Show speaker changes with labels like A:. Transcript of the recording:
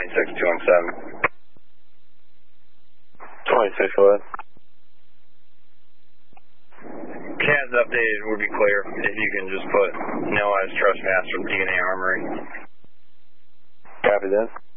A: 217.
B: 26, go ahead.
A: CAD's updated would be clear if you can just put no as trespass from DNA Armory.
B: Copy that.